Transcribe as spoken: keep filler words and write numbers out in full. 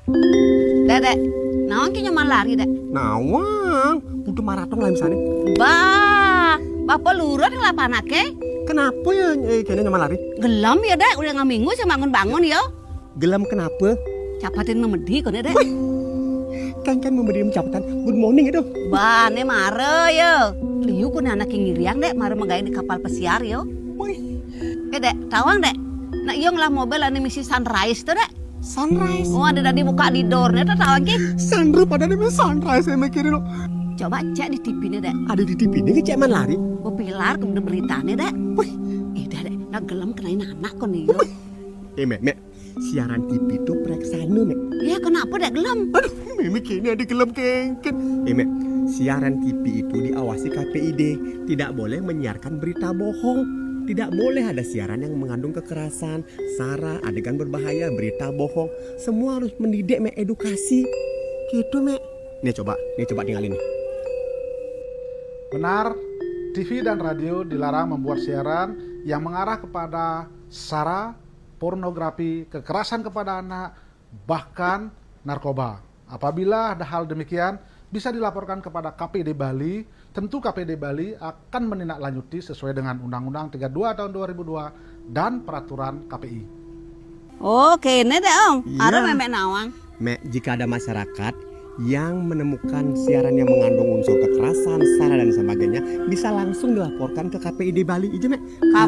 Dek, dek, nawang ki nyaman lari, dek. Nawang, butuh maraton lah misalnya. Bah, bapak lurut ngelapa anaknya? Kenapa ya eh, kayaknya nyaman lari? Gelam ya, dek. Udah nggak minggu saya bangun-bangun ya. Gelam kenapa? Capatin memedi kok, dek. Kan kan memberi capatan good morning itu. Bah, ne mare ya. Liu ku anak yang ngiriang, dek. Mare megay di kapal pesiar ya. Eh, dek, tawang, dek. Nak iyo ngelah mobil ane misi Sunrise tuh, dek. Sunrise. Oh, ada tadi buka di doornya tuh tawang ki. Sandro pada nih sunrise saya mikirin lo. Coba cek di T V nih, dek. Ada di T V ini cek man lari. Oh, pilar kemudian beritanya, dek. Wih, eh, dek, dek. Nak gelam kenain anak kok nih, yo. Eh, Mek, Mek. Siaran T V itu periksana, Mek. Ya, kenapa, dek, gelam? Aduh, Mimi kayaknya ada gelam kengken. Eh, Mek. Siaran T V itu diawasi K P I D. Tidak boleh menyiarkan berita bohong. Tidak boleh ada siaran yang mengandung kekerasan, sara, adegan berbahaya, berita bohong. Semua harus mendidik, Mek, edukasi. Gitu, Mek. Nih coba, nih coba tinggalin nih. Benar, T V dan radio dilarang membuat siaran yang mengarah kepada sara, pornografi, kekerasan kepada anak, bahkan narkoba. Apabila ada hal demikian, bisa dilaporkan kepada K P D Bali. Tentu K P D Bali akan menindaklanjuti sesuai dengan Undang-Undang tiga puluh dua tahun dua ribu dua dan peraturan K P I. Oke, ini deh, Om. Iya. Ada memek nawang. Mek, jika ada masyarakat yang menemukan siaran yang mengandung unsur kekerasan, sara dan sebagainya, bisa langsung dilaporkan ke K P I D Bali. Iya, Mek. K